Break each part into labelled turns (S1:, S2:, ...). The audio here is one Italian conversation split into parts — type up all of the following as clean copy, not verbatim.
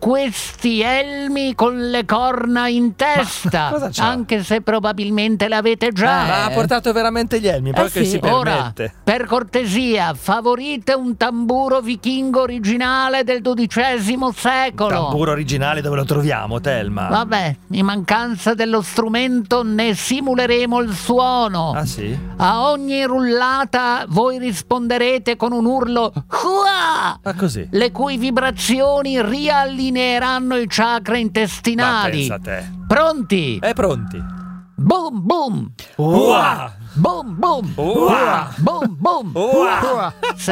S1: questi elmi con le corna in testa,
S2: cosa c'ha?
S1: anche se probabilmente l'avete già.
S2: Ma ha portato veramente gli elmi, poi che
S3: sì.
S2: si
S1: Ora,
S2: permette.
S1: per cortesia, favorite un tamburo vichingo originale del XII secolo.
S2: Tamburo originale dove lo troviamo, Telma?
S1: Vabbè, in mancanza dello strumento ne simuleremo il suono.
S2: Ah sì?
S1: A ogni rullata voi risponderete con un urlo "Hua!",
S2: Ma così?
S1: le cui vibrazioni riallineeranno i chakra
S2: Ma
S1: intestinali.
S2: pensa a te.
S1: Pronti?
S2: Pronti?
S1: Boom boom!
S2: Uah!
S1: Boom boom!
S2: Uah!
S1: Boom boom!
S2: Uah!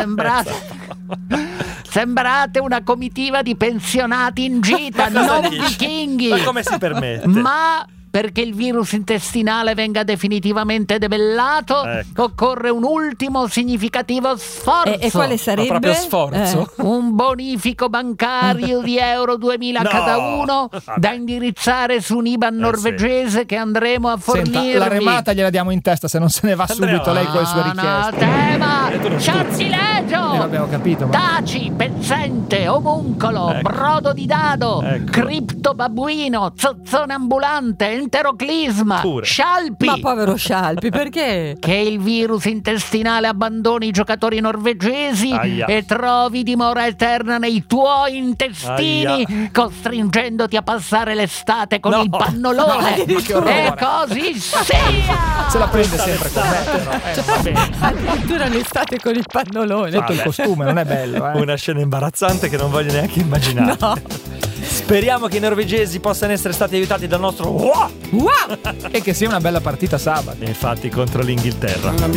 S1: Sembrate una comitiva di pensionati in gita,
S2: Ma cosa
S1: non
S2: dici?
S1: vichinghi.
S2: Ma come si permette?
S1: Ma perché il virus intestinale venga definitivamente debellato,
S2: Ecco.
S1: occorre un ultimo significativo sforzo.
S3: E quale sarebbe?
S2: proprio sforzo?
S1: Un bonifico bancario di euro 2000
S2: No.
S1: cada uno
S2: Vabbè.
S1: da indirizzare su un IBAN norvegese che andremo a
S4: Senta,
S1: fornirvi.
S4: la remata gliela diamo in testa se non se ne va subito lei con le sue richieste.
S1: Tema,
S2: tu non
S1: sciazzileggio,
S4: vabbè, ho capito, ma...
S1: taci, pezzente, omuncolo,
S2: Ecco.
S1: brodo di dado,
S2: Ecco.
S1: cripto babbuino, zozzone ambulante, enteroclisma,
S2: Pure.
S1: scialpi.
S3: Ma povero Scialpi, perché?
S1: Che il virus intestinale abbandoni i giocatori norvegesi
S2: Aia.
S1: e trovi dimora eterna nei tuoi intestini,
S2: Aia.
S1: costringendoti a passare l'estate con
S2: No.
S1: il pannolone.
S4: No, che orrore.
S1: E così sia!
S4: Se la prende sempre con me, però. Va bene.
S3: Addirittura l'estate con il pannolone.
S4: Tutto il costume non è bello,
S2: Una scena imbarazzante che non voglio neanche immaginare. Speriamo che i norvegesi possano essere stati aiutati dal nostro
S3: Wow!
S4: E che sia una bella partita sabato.
S2: infatti contro l'Inghilterra.